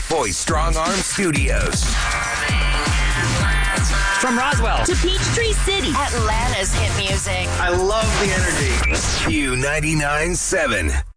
Boy Strong Arm Studios. From Roswell to Peachtree City, Atlanta's hit music. I love the energy. U99.7.